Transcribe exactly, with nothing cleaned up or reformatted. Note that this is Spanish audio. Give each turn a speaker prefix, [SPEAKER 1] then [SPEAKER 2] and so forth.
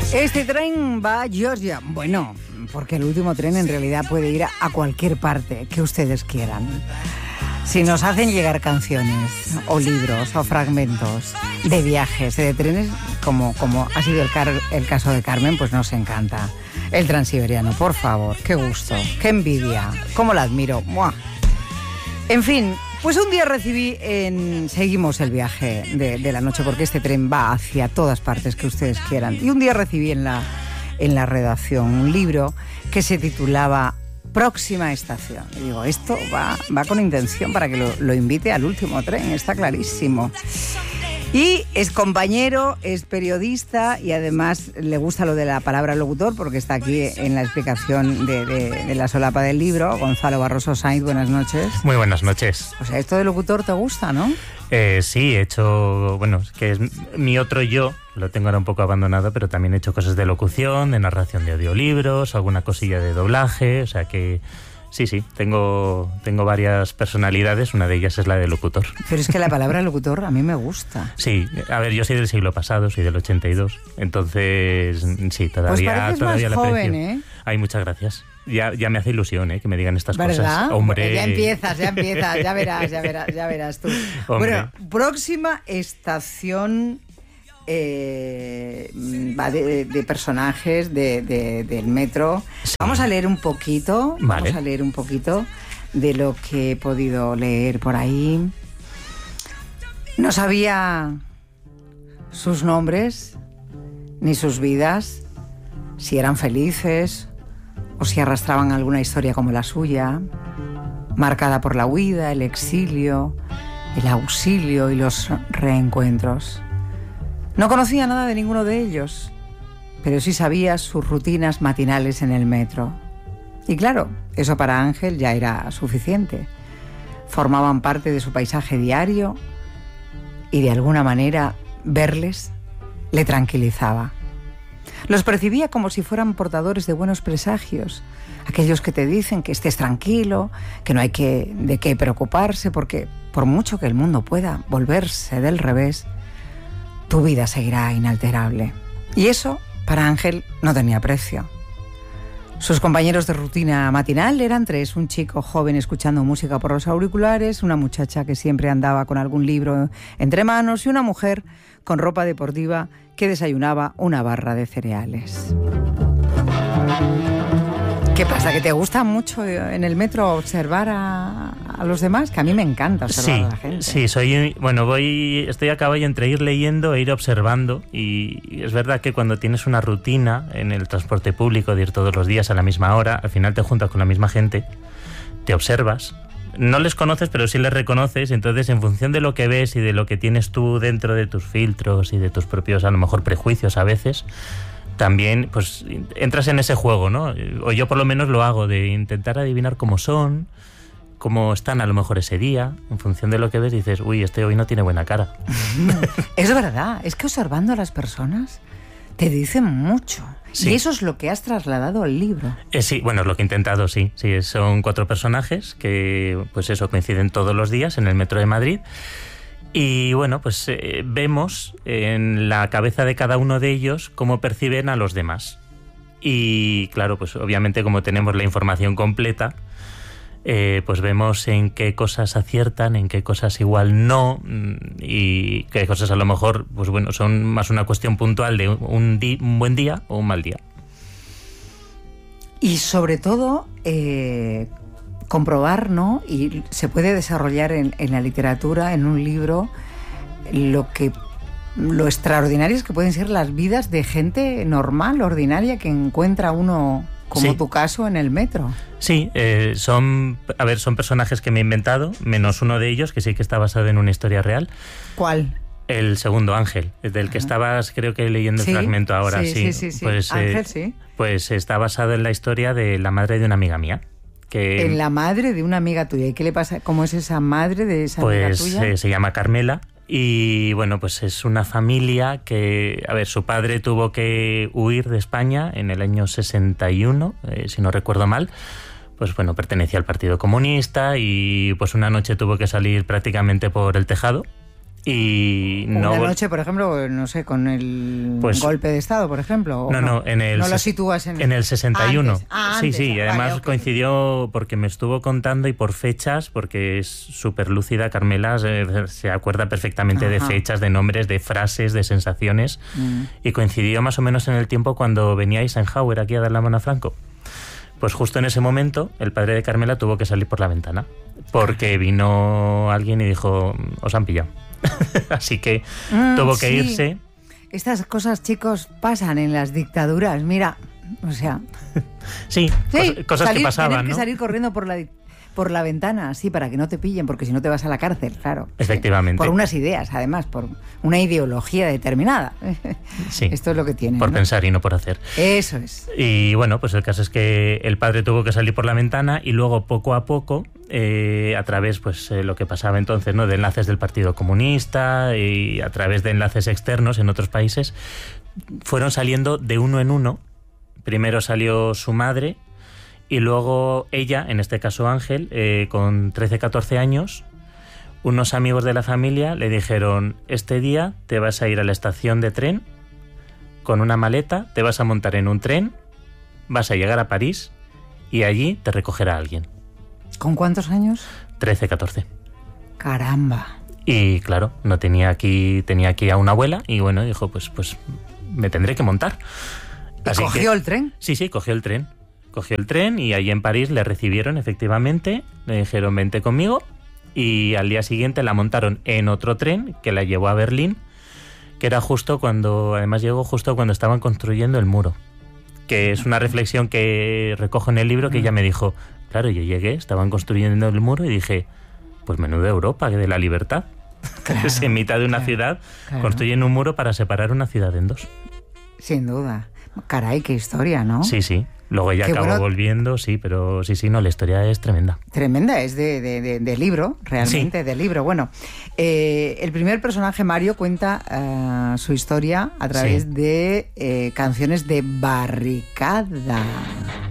[SPEAKER 1] Este tren va a Georgia. Bueno, porque el último tren en realidad puede ir a cualquier parte que ustedes quieran. Si nos hacen llegar canciones o libros o fragmentos de viajes, de trenes, como, como ha sido el, car el caso de Carmen, pues nos encanta. El Transiberiano, por favor, qué gusto, qué envidia, cómo la admiro. ¡Muah! En fin, pues un día recibí en... Seguimos el viaje de, de la noche, porque este tren va hacia todas partes que ustedes quieran. Y un día recibí en la, en la redacción un libro que se titulaba Próxima Estación. Y digo, esto va, va con intención para que lo, lo invite al último tren, está clarísimo. Y es compañero, es periodista y además le gusta lo de la palabra locutor porque está aquí en la explicación de, de, de la solapa del libro. Gonzalo Barroso Sainz, buenas noches.
[SPEAKER 2] Muy buenas noches.
[SPEAKER 1] O sea, esto de locutor te gusta, ¿no?
[SPEAKER 2] Eh, sí, he hecho, bueno, que es mi otro yo, lo tengo ahora un poco abandonado, pero también he hecho cosas de locución, de narración de audiolibros, alguna cosilla de doblaje, o sea que... Sí, sí, tengo, tengo varias personalidades, una de ellas es la de locutor.
[SPEAKER 1] Pero es que la palabra locutor a mí me gusta.
[SPEAKER 2] Sí, a ver, yo soy del siglo pasado, soy del ochenta y dos, entonces sí, todavía,
[SPEAKER 1] pues pareces
[SPEAKER 2] todavía
[SPEAKER 1] más
[SPEAKER 2] la
[SPEAKER 1] joven,
[SPEAKER 2] aprecio.
[SPEAKER 1] ¿eh?
[SPEAKER 2] Ay, muchas gracias. Ya, ya me hace ilusión, ¿eh? Que me digan estas
[SPEAKER 1] ¿verdad?
[SPEAKER 2] cosas. Hombre.
[SPEAKER 1] Ya empiezas, ya empiezas, ya verás, ya verás, ya verás tú.
[SPEAKER 2] Hombre.
[SPEAKER 1] Bueno, próxima estación... Eh, va de, de personajes de, de, del metro. Sí. Vamos a leer un poquito,
[SPEAKER 2] vale.
[SPEAKER 1] Vamos a leer un poquito de lo que he podido leer por ahí. No sabía sus nombres ni sus vidas, si eran felices o si arrastraban alguna historia como la suya, marcada por la huida, el exilio, el auxilio y los reencuentros. No conocía nada de ninguno de ellos, pero sí sabía sus rutinas matinales en el metro. Y claro, eso para Ángel ya era suficiente. Formaban parte de su paisaje diario y de alguna manera verles le tranquilizaba. Los percibía como si fueran portadores de buenos presagios, aquellos que te dicen que estés tranquilo, que no hay que, de qué preocuparse, porque por mucho que el mundo pueda volverse del revés, tu vida seguirá inalterable. Y eso, para Ángel, no tenía precio. Sus compañeros de rutina matinal eran tres: un chico joven escuchando música por los auriculares, una muchacha que siempre andaba con algún libro entre manos y una mujer con ropa deportiva que desayunaba una barra de cereales. ¿Qué pasa? ¿Que te gusta mucho en el metro observar a, a los demás? Que a mí me encanta observar
[SPEAKER 2] sí,
[SPEAKER 1] a la gente.
[SPEAKER 2] Sí, soy, bueno, voy, estoy a caballo entre ir leyendo e ir observando, y es verdad que cuando tienes una rutina en el transporte público de ir todos los días a la misma hora, al final te juntas con la misma gente, te observas, no les conoces pero sí les reconoces, entonces en función de lo que ves y de lo que tienes tú dentro de tus filtros y de tus propios a lo mejor prejuicios a veces, también pues entras en ese juego, ¿no? O yo por lo menos lo hago, de intentar adivinar cómo son, cómo están a lo mejor ese día. En función de lo que ves dices, uy, este hoy no tiene buena cara.
[SPEAKER 1] Es verdad, es que observando a las personas te dicen mucho. Sí. Y eso es lo que has trasladado al libro.
[SPEAKER 2] Eh, sí, bueno, es lo que he intentado, sí. sí. Son cuatro personajes que, pues eso, coinciden todos los días en el metro de Madrid. Y bueno, pues eh, vemos en la cabeza de cada uno de ellos cómo perciben a los demás. Y claro, pues obviamente como tenemos la información completa, eh, pues vemos en qué cosas aciertan, en qué cosas igual no, y qué cosas a lo mejor, pues bueno, son más una cuestión puntual de un, di- un buen día o un mal día.
[SPEAKER 1] Y sobre todo... Eh... comprobar, ¿no? Y se puede desarrollar en, en la literatura, en un libro, lo que lo extraordinarias que pueden ser las vidas de gente normal, ordinaria, que encuentra uno, como sí. Tu caso, en el metro.
[SPEAKER 2] Sí, eh, son, a ver, son personajes que me he inventado, menos uno de ellos, que sí que está basado en una historia real.
[SPEAKER 1] ¿Cuál?
[SPEAKER 2] El segundo, Ángel, del que estabas, creo que leyendo
[SPEAKER 1] ¿Sí?
[SPEAKER 2] el fragmento ahora.
[SPEAKER 1] Sí, sí, sí. sí, sí.
[SPEAKER 2] Pues,
[SPEAKER 1] Ángel,
[SPEAKER 2] eh,
[SPEAKER 1] sí.
[SPEAKER 2] Pues está basado en la historia de la madre de una amiga mía. Que,
[SPEAKER 1] en la madre de una amiga tuya. ¿Y qué le pasa? ¿Cómo es esa madre de esa
[SPEAKER 2] pues,
[SPEAKER 1] amiga tuya?
[SPEAKER 2] Pues eh, se llama Carmela y bueno, pues es una familia que, a ver, su padre tuvo que huir de España en el año sesenta y uno, eh, si no recuerdo mal. Pues bueno, pertenecía al Partido Comunista y pues una noche tuvo que salir prácticamente por el tejado Y no
[SPEAKER 1] Una noche, por ejemplo, no sé, con el
[SPEAKER 2] pues, golpe
[SPEAKER 1] de Estado, por ejemplo.
[SPEAKER 2] No, no, no, en el,
[SPEAKER 1] no lo sitúas en el,
[SPEAKER 2] en el sesenta y uno.
[SPEAKER 1] Antes. Ah,
[SPEAKER 2] sí,
[SPEAKER 1] antes.
[SPEAKER 2] sí, y además
[SPEAKER 1] vale, okay.
[SPEAKER 2] coincidió porque me estuvo contando y por fechas, porque es súper lúcida, Carmela, se, se acuerda perfectamente Ajá. de fechas, de nombres, de frases, de sensaciones, mm. y coincidió más o menos en el tiempo cuando venía Eisenhower aquí a dar la mano a Franco. Pues justo en ese momento el padre de Carmela tuvo que salir por la ventana, porque vino alguien y dijo, os han pillado. Así que mm, tuvo que sí. irse.
[SPEAKER 1] Estas cosas, chicos, pasan en las dictaduras, mira, o sea...
[SPEAKER 2] sí, sí cos cosas
[SPEAKER 1] salir,
[SPEAKER 2] que pasaban,
[SPEAKER 1] tener
[SPEAKER 2] ¿no?
[SPEAKER 1] que salir corriendo por la, por la ventana, sí, para que no te pillen, porque si no te vas a la cárcel, claro.
[SPEAKER 2] Efectivamente.
[SPEAKER 1] Sí. Por unas ideas, además, por una ideología determinada.
[SPEAKER 2] Sí.
[SPEAKER 1] Esto es lo que tiene,
[SPEAKER 2] Por
[SPEAKER 1] ¿no?
[SPEAKER 2] pensar y no por hacer.
[SPEAKER 1] Eso es.
[SPEAKER 2] Y bueno, pues el caso es que el padre tuvo que salir por la ventana y luego, poco a poco... Eh, a través, pues eh, lo que pasaba entonces, ¿no? de enlaces del Partido Comunista y a través de enlaces externos en otros países, fueron saliendo de uno en uno. Primero salió su madre y luego ella, en este caso Ángel, eh, con trece, catorce años, unos amigos de la familia le dijeron, este día te vas a ir a la estación de tren con una maleta, te vas a montar en un tren, vas a llegar a París y allí te recogerá alguien.
[SPEAKER 1] ¿Con cuántos años?
[SPEAKER 2] trece, catorce.
[SPEAKER 1] Caramba.
[SPEAKER 2] Y claro, no tenía aquí, tenía aquí a una abuela y bueno, dijo, pues, pues me tendré que montar.
[SPEAKER 1] ¿Y Así cogió que, el tren?
[SPEAKER 2] Sí, sí, cogió el tren. Cogió el tren y allí en París le recibieron efectivamente, le dijeron vente conmigo y al día siguiente la montaron en otro tren que la llevó a Berlín, que era justo cuando, además llegó justo cuando estaban construyendo el muro, que es una reflexión que recojo en el libro que ella me dijo, claro, yo llegué, estaban construyendo el muro y dije, pues menuda Europa, que de la libertad. Claro, en mitad de una claro, ciudad claro. construyen un muro para separar una ciudad en dos.
[SPEAKER 1] Sin duda. Caray, qué historia, ¿no?
[SPEAKER 2] Sí, sí. Luego ella qué acabó bueno. volviendo, sí, pero sí, sí, no, la historia es tremenda.
[SPEAKER 1] Tremenda, es de, de, de, de libro, realmente, sí. de libro. Bueno, eh, el primer personaje, Mario, cuenta uh, su historia a través sí. de eh, canciones de barricada.